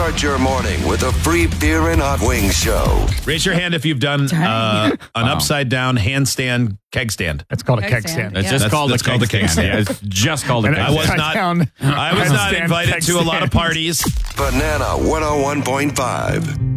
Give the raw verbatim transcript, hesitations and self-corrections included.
Start your morning with a free beer and hot wings show. Raise your hand if you've done uh, an Wow. upside down handstand keg stand. That's called a Keg keg stand, stand. yeah. It's just That's- called that's a called keg a keg stand. stand. Yeah, it's just called a And keg I was stand. not. Down, I was not handstand invited keg to a lot of stand. parties. Banana one oh one point five.